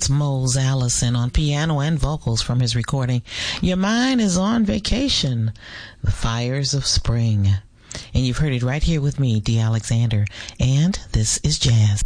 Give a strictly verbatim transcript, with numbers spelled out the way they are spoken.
That's Mose Allison on piano and vocals from his recording Your Mind is on Vacation, The Fires of Spring. And you've heard it right here with me, Dee Alexander, and this is Jazz.